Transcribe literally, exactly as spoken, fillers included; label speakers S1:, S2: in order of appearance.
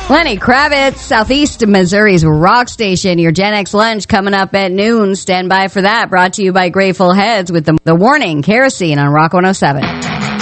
S1: Lenny Kravitz, Southeast Missouri's rock station. Your Gen X lunch coming up at noon. Stand by for that. Brought to you by Grateful Heads with the, the warning, kerosene on Rock one oh seven.